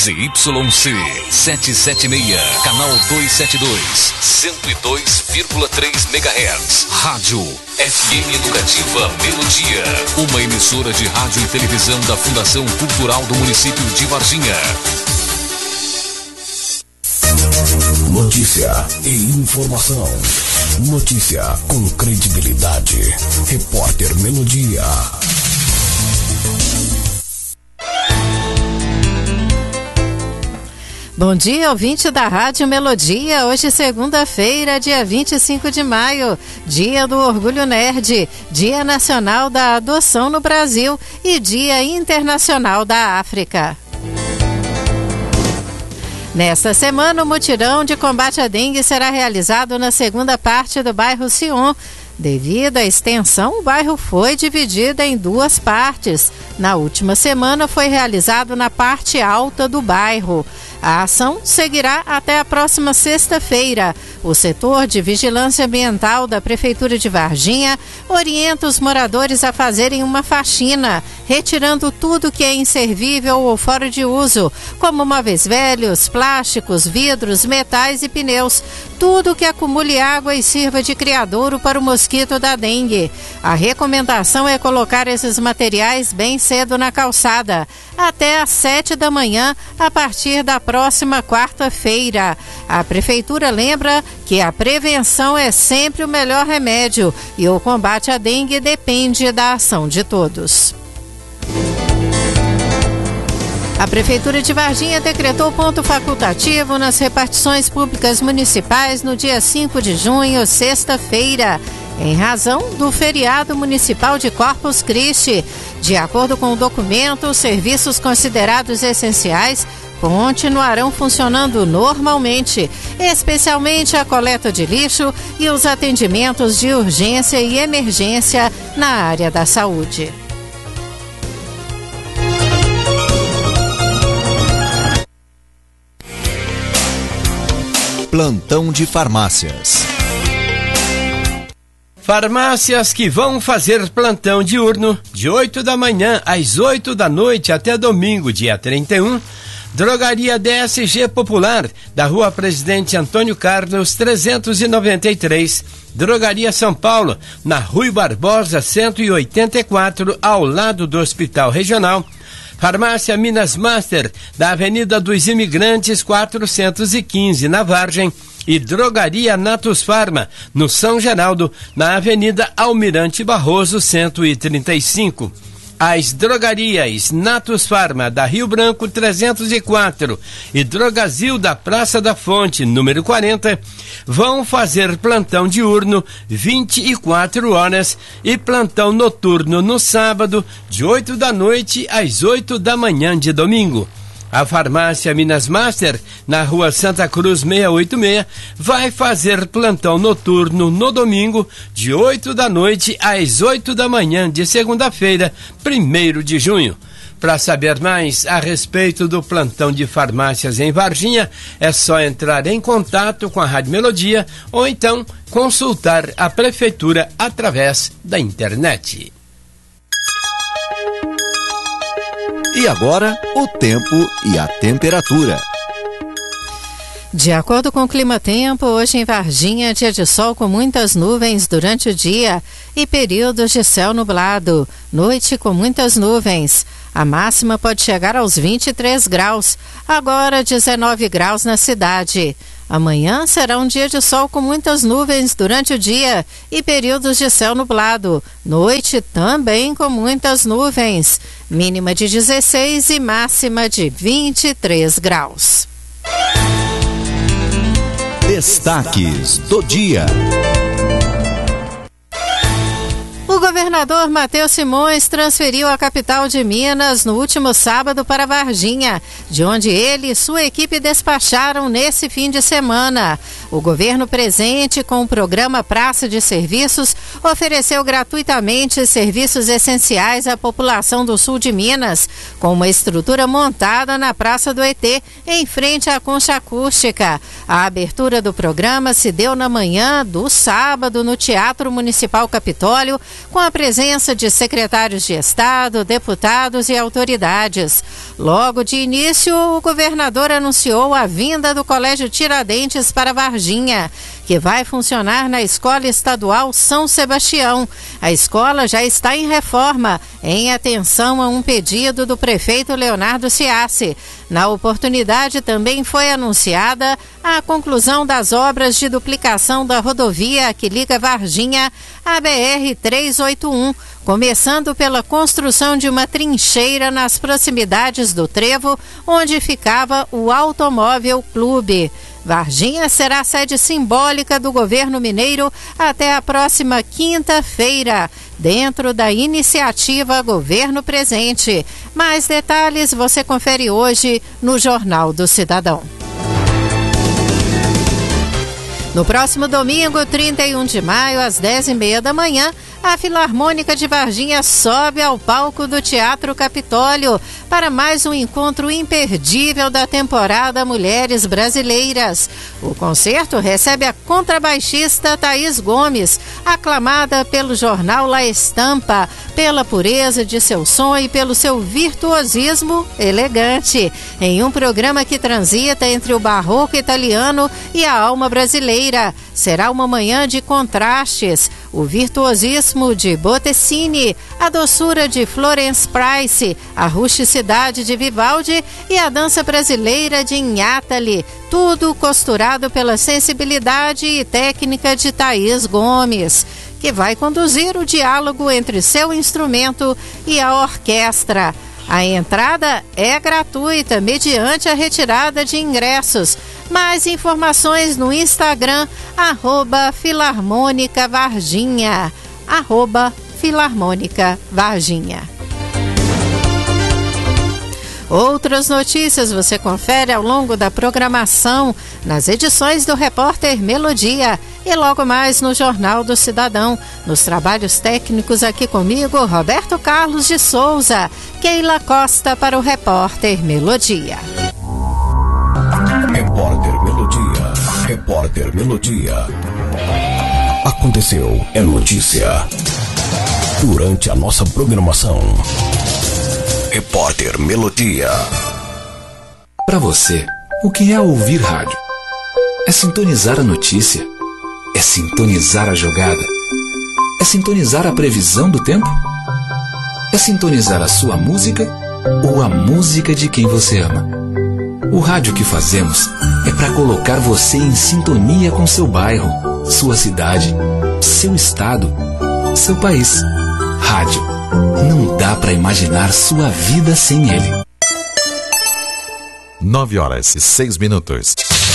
ZYC 776, canal 272, 102,3 MHz. Rádio FM Educativa Melodia, uma emissora de rádio e televisão da Fundação Cultural do município de Varginha. Notícia e informação. Notícia com credibilidade. Repórter Melodia. Bom dia, ouvinte da Rádio Melodia. Hoje, segunda-feira, dia 25 de maio, Dia do Orgulho Nerd, Dia Nacional da Adoção no Brasil e Dia Internacional da África. Nesta semana, o mutirão de combate à dengue será realizado na segunda parte do bairro Sion. Devido à extensão, o bairro foi dividido em duas partes. Na última semana, foi realizado na parte alta do bairro. A ação seguirá até a próxima sexta-feira. O setor de vigilância ambiental da Prefeitura de Varginha orienta os moradores a fazerem uma faxina, retirando tudo que é inservível ou fora de uso, como móveis velhos, plásticos, vidros, metais e pneus. Tudo que acumule água e sirva de criadouro para o mosquito da dengue. A recomendação é colocar esses materiais bem cedo na calçada, até às 7 da manhã, a partir da próxima quarta-feira. A Prefeitura lembra que a prevenção é sempre o melhor remédio e o combate à dengue depende da ação de todos. A Prefeitura de Varginha decretou ponto facultativo nas repartições públicas municipais no dia 5 de junho, sexta-feira, em razão do feriado municipal de Corpus Christi. De acordo com o documento, os serviços considerados essenciais continuarão funcionando normalmente, especialmente a coleta de lixo e os atendimentos de urgência e emergência na área da saúde. Plantão de farmácias. Farmácias que vão fazer plantão diurno de 8 da manhã às 8 da noite até domingo, dia 31. Drogaria DSG Popular, da Rua Presidente Antônio Carlos, 393. Drogaria São Paulo, na Rui Barbosa, 184, ao lado do Hospital Regional. Farmácia Minas Master, da Avenida dos Imigrantes, 415, na Vargem. E Drogaria Natus Farma, no São Geraldo, na Avenida Almirante Barroso, 135. As drogarias Natus Farma, da Rio Branco 304 e Drogazil da Praça da Fonte, número 40, vão fazer plantão diurno 24 horas e plantão noturno no sábado, de 8 da noite às 8 da manhã de domingo. A farmácia Minas Master, na Rua Santa Cruz 686, vai fazer plantão noturno no domingo, de 8 da noite às 8 da manhã de segunda-feira, 1º de junho. Para saber mais a respeito do plantão de farmácias em Varginha, é só entrar em contato com a Rádio Melodia ou então consultar a Prefeitura através da internet. E agora, o tempo e a temperatura. De acordo com o Climatempo, hoje em Varginha, dia de sol com muitas nuvens durante o dia e períodos de céu nublado. Noite com muitas nuvens. A máxima pode chegar aos 23 graus, agora 19 graus na cidade. Amanhã será um dia de sol com muitas nuvens durante o dia e períodos de céu nublado. Noite também com muitas nuvens. Mínima de 16 e máxima de 23 graus. Destaques do dia. O governador Matheus Simões transferiu a capital de Minas no último sábado para Varginha, de onde ele e sua equipe despacharam nesse fim de semana. O governo presente com o programa Praça de Serviços ofereceu gratuitamente serviços essenciais à população do sul de Minas, com uma estrutura montada na Praça do ET, em frente à Concha Acústica. A abertura do programa se deu na manhã do sábado no Teatro Municipal Capitólio, com a presença de secretários de Estado, deputados e autoridades. Logo de início, o governador anunciou a vinda do Colégio Tiradentes para Varginha, que vai funcionar na Escola Estadual São Sebastião. A escola já está em reforma, em atenção a um pedido do prefeito Leonardo Ciassi. Na oportunidade, também foi anunciada a conclusão das obras de duplicação da rodovia que liga Varginha à BR-381, começando pela construção de uma trincheira nas proximidades do trevo, onde ficava o Automóvel Clube. Varginha será a sede simbólica do governo mineiro até a próxima quinta-feira, dentro da iniciativa Governo Presente. Mais detalhes você confere hoje no Jornal do Cidadão. No próximo domingo, 31 de maio, às 10h30 da manhã, a Filarmônica de Varginha sobe ao palco do Teatro Capitólio para mais um encontro imperdível da temporada Mulheres Brasileiras. O concerto recebe a contrabaixista Thaís Gomes, aclamada pelo jornal La Estampa, pela pureza de seu som e pelo seu virtuosismo elegante, em um programa que transita entre o barroco italiano e a alma brasileira. Será uma manhã de contrastes, o virtuosismo de Bottesini, a doçura de Florence Price, a rusticidade de Vivaldi e a dança brasileira de Inhatali, tudo costurado pela sensibilidade e técnica de Thaís Gomes, que vai conduzir o diálogo entre seu instrumento e a orquestra. A entrada é gratuita, mediante a retirada de ingressos. Mais informações no Instagram, @Filarmônica-Varginha, @Filarmônica-Varginha. Outras notícias você confere ao longo da programação, nas edições do Repórter Melodia e logo mais no Jornal do Cidadão. Nos trabalhos técnicos aqui comigo, Roberto Carlos de Souza, Keila Costa para o Repórter Melodia. Repórter Melodia. Repórter Melodia. Aconteceu, é notícia. Durante a nossa programação. Repórter Melodia. Para você, o que é ouvir rádio? É sintonizar a notícia? É sintonizar a jogada? É sintonizar a previsão do tempo? É sintonizar a sua música ou a música de quem você ama? O rádio que fazemos é para colocar você em sintonia com seu bairro, sua cidade, seu estado, seu país. Rádio. Não dá para imaginar sua vida sem ele. 9h06.